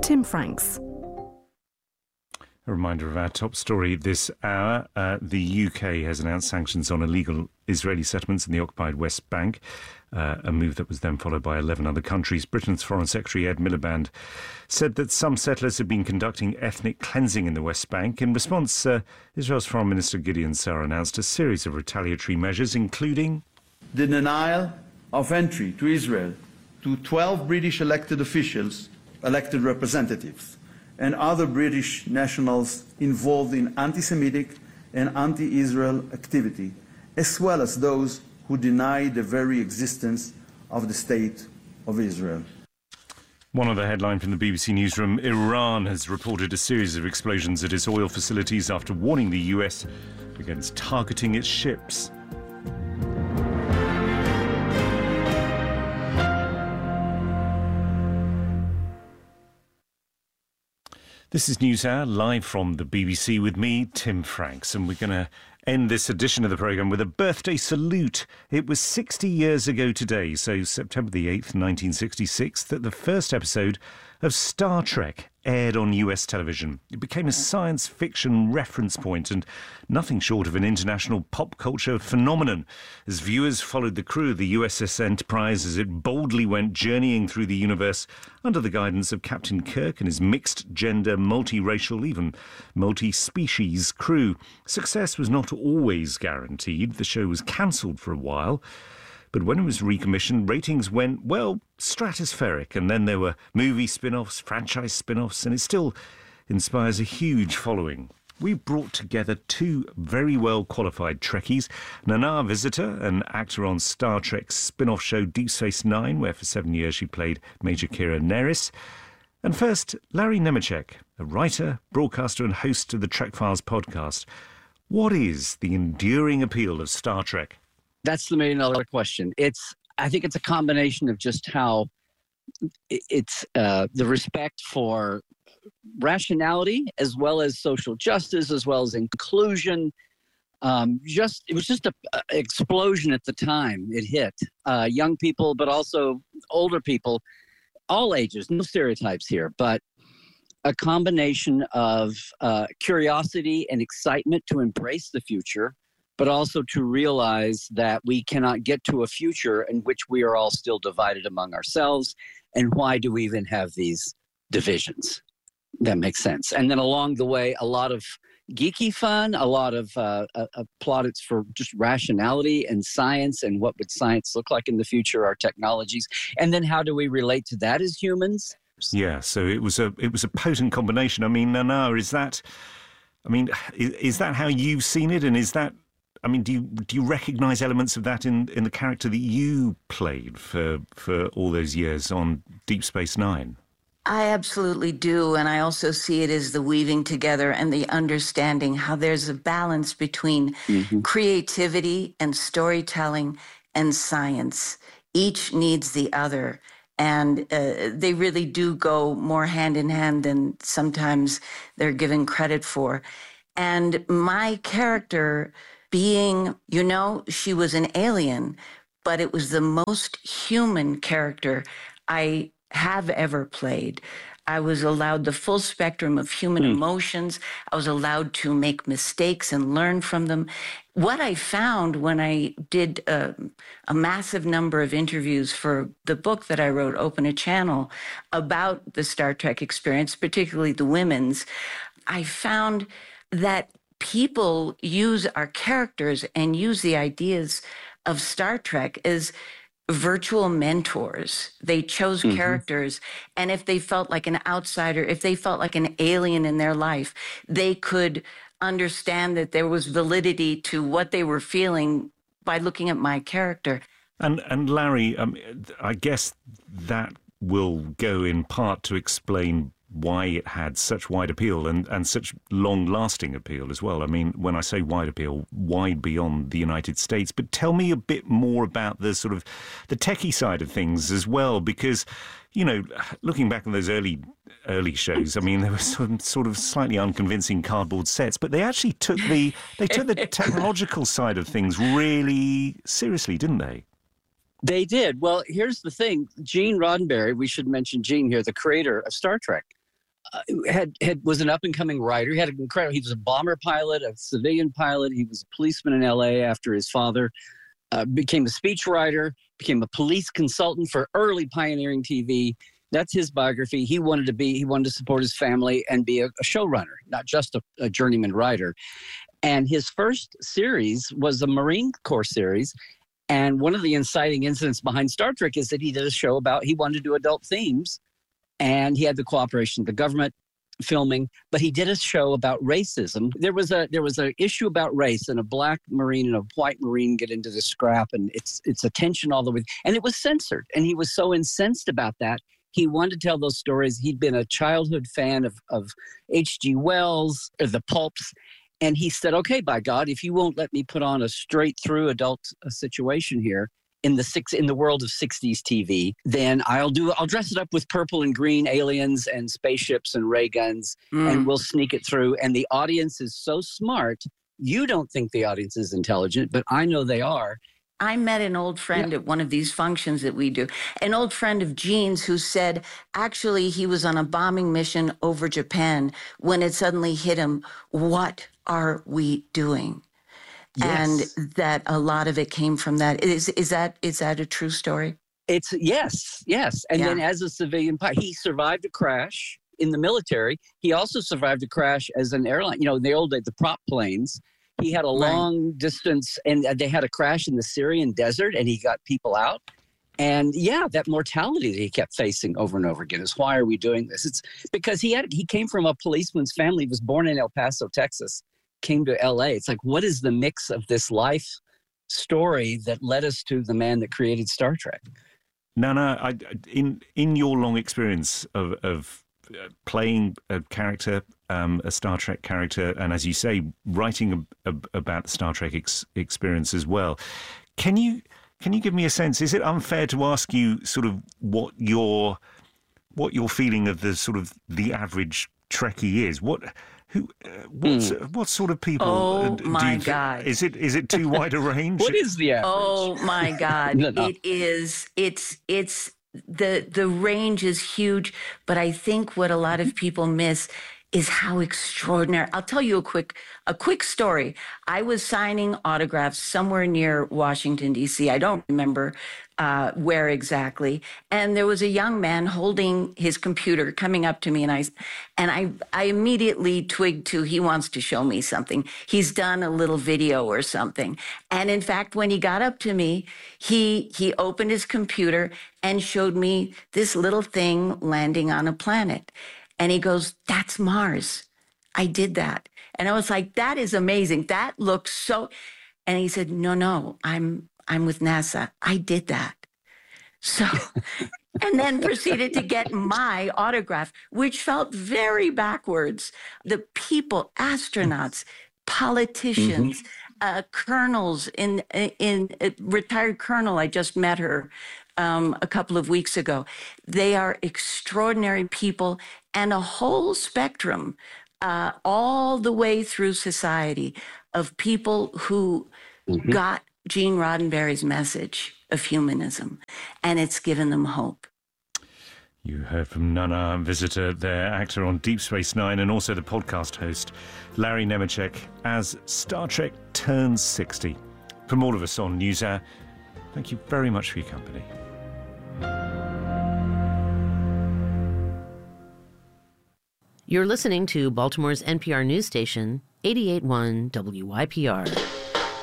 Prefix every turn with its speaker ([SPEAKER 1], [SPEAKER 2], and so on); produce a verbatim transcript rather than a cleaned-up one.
[SPEAKER 1] Tim Franks.
[SPEAKER 2] A reminder of our top story this hour. Uh, the U K has announced sanctions on illegal Israeli settlements in the occupied West Bank, uh, a move that was then followed by eleven other countries. Britain's Foreign Secretary Ed Miliband said that some settlers have been conducting ethnic cleansing in the West Bank. In response, uh, Israel's Foreign Minister Gideon Sa'ar announced a series of retaliatory measures, including
[SPEAKER 3] the denial of entry to Israel to twelve British elected officials, elected representatives, and other British nationals involved in anti-Semitic and anti-Israel activity, as well as those who deny the very existence of the State of Israel.
[SPEAKER 2] One other headline from the B B C Newsroom: Iran has reported a series of explosions at its oil facilities after warning the U S against targeting its ships. This is NewsHour, live from the B B C with me, Tim Franks, and we're going to end this edition of the programme with a birthday salute. It was sixty years ago today, so September the eighth, nineteen sixty-six, that the first episode of Star Trek aired on U S television. It became a science fiction reference point and nothing short of an international pop culture phenomenon as viewers followed the crew of the U S S Enterprise as it boldly went journeying through the universe under the guidance of Captain Kirk and his mixed-gender, multiracial, even multi-species crew. Success was not always guaranteed. The show was cancelled for a while. But when it was recommissioned, ratings went, well, stratospheric. And then there were movie spin-offs, franchise spin-offs, and it still inspires a huge following. We brought together two very well-qualified Trekkies, Nana Visitor, an actor on Star Trek's spin-off show Deep Space Nine, where for seven years she played Major Kira Nerys. And first, Larry Nemecek, a writer, broadcaster and host of the Trek Files podcast. What is the enduring appeal of Star Trek?
[SPEAKER 4] That's the million dollar question. It's, I think it's a combination of just how it's uh, the respect for rationality as well as social justice, as well as inclusion. Um, just, it was just an explosion at the time it hit. Uh, young people, but also older people, all ages, no stereotypes here, but a combination of uh, curiosity and excitement to embrace the future, but also to realize that we cannot get to a future in which we are all still divided among ourselves. And why do we even have these divisions? That makes sense. And then along the way, a lot of geeky fun, a lot of uh, uh, plaudits for just rationality and science and what would science look like in the future, our technologies. And then how do we relate to that as humans?
[SPEAKER 2] Yeah, so it was a it was a potent combination. I mean, Nana, is that, I mean, is, is that how you've seen it? And is that, I mean, do you do you recognise elements of that in, in the character that you played for for all those years on Deep Space Nine?
[SPEAKER 5] I absolutely do, and I also see it as the weaving together and the understanding how there's a balance between mm-hmm. creativity and storytelling and science. Each needs the other, and uh, they really do go more hand in hand than sometimes they're given credit for. And my character, being, you know, she was an alien, but it was the most human character I have ever played. I was allowed the full spectrum of human mm. emotions. I was allowed to make mistakes and learn from them. What I found when I did a, a massive number of interviews for the book that I wrote, Open a Channel, about the Star Trek experience, particularly the women's, I found that people use our characters and use the ideas of Star Trek as virtual mentors. They chose mm-hmm. characters, and if they felt like an outsider, if they felt like an alien in their life, they could understand that there was validity to what they were feeling by looking at my character.
[SPEAKER 2] And and Larry, um, I guess that will go in part to explain why it had such wide appeal and, and such long-lasting appeal as well. I mean, when I say wide appeal, wide beyond the United States. But tell me a bit more about the sort of the techie side of things as well, because, you know, looking back on those early early shows, I mean, there were some sort of slightly unconvincing cardboard sets, but they actually took the they took the technological side of things really seriously, didn't they?
[SPEAKER 4] They did. Well, here's the thing. Gene Roddenberry, we should mention Gene here, the creator of Star Trek, uh, had had was an up and coming writer. He had an incredible. He was a bomber pilot, a civilian pilot. He was a policeman in L A after his father uh, became a speechwriter, became a police consultant for early pioneering T V. That's his biography. He wanted to be. He wanted to support his family and be a, a showrunner, not just a, a journeyman writer. And his first series was a Marine Corps series. And one of the inciting incidents behind Star Trek is that he did a show about, he wanted to do adult themes, and he had the cooperation of the government filming, but he did a show about racism. There was a there was an issue about race, and a black Marine and a white Marine get into the scrap, and it's it's a tension all the way, and it was censored. And he was so incensed about that. He wanted to tell those stories. He'd been a childhood fan of, of H G Wells, or the pulps. And he said, okay, by God, if you won't let me put on a straight through adult uh, situation here in the six in the world of sixties T V, then I'll do I'll dress it up with purple and green aliens and spaceships and ray guns, mm. and we'll sneak it through. And the audience is so smart. You don't think the audience is intelligent, but I know they are.
[SPEAKER 5] I met an old friend yeah. at one of these functions that we do, an old friend of Gene's who said actually he was on a bombing mission over Japan when it suddenly hit him, what are we doing? Yes. And that a lot of it came from that. Is is that is that a true story?
[SPEAKER 4] It's yes, yes. And yeah. then as a civilian pilot, he survived a crash in the military. He also survived a crash as an airline, you know, in the old days, the prop planes. He had a long right. distance, and they had a crash in the Syrian desert, and he got people out. And yeah, that mortality that he kept facing over and over again is, why are we doing this? It's because he had he came from a policeman's family. He was born in El Paso, Texas, came to L A. It's like, what is the mix of this life story that led us to the man that created Star Trek?
[SPEAKER 2] Nana, I, in in your long experience of, of playing a character, um, a Star Trek character, and as you say, writing a, a, about the Star Trek ex- experience as well, can you can you give me a sense? Is it unfair to ask you sort of what your what your feeling of the sort of the average Trekkie is? What who uh, what's, mm. what sort of people?
[SPEAKER 5] Oh
[SPEAKER 2] uh, do
[SPEAKER 5] my
[SPEAKER 2] you,
[SPEAKER 5] God!
[SPEAKER 2] Is it is it too wide a range?
[SPEAKER 4] What is the average?
[SPEAKER 5] Oh my God!
[SPEAKER 4] no, no.
[SPEAKER 5] It is. It's it's. The the range is huge, but I think what a lot of people miss is how extraordinary. I'll tell you a quick a quick story. I was signing autographs somewhere near Washington, D C. I don't remember uh, where exactly. And there was a young man holding his computer coming up to me, and I and I I immediately twigged to, he wants to show me something. He's done a little video or something. And in fact, when he got up to me, he he opened his computer and showed me this little thing landing on a planet. And he goes, that's Mars. I did that. And I was like, that is amazing. That looks so. And he said, no, no, I'm I'm with NASA. I did that. So, and then proceeded to get my autograph, which felt very backwards. The people, astronauts, politicians, mm-hmm. uh, colonels, in, in uh, retired colonel, I just met her um, a couple of weeks ago. They are extraordinary people, and a whole spectrum uh, all the way through society of people who mm-hmm. got Gene Roddenberry's message of humanism, and it's given them hope.
[SPEAKER 2] You heard from Nana Visitor, their actor on Deep Space Nine, and also the podcast host, Larry Nemecek, as Star Trek turns sixty. From all of us on NewsHour, thank you very much for your company.
[SPEAKER 1] You're listening to Baltimore's N P R news station, eighty-eight point one W Y P R.